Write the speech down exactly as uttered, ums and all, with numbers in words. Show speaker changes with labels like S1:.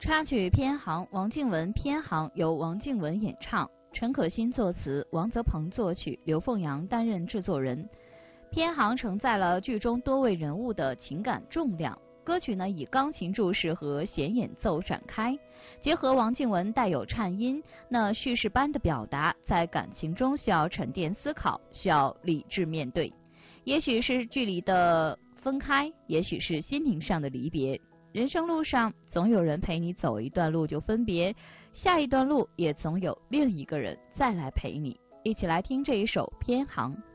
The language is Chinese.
S1: 插曲《偏航》，王静文《偏航》由王静文演唱，陈可辛作词，王泽鹏作曲，刘凤阳担任制作人。《偏航》承载了剧中多位人物的情感重量。歌曲呢以钢琴注释和弦演奏展开，结合王静文带有颤音，那叙事般的表达，在感情中需要沉淀思考，需要理智面对。也许是距离的分开，也许是心灵上的离别。人生路上，总有人陪你走一段路就分别，下一段路也总有另一个人再来陪你。一起来听这一首《偏航》。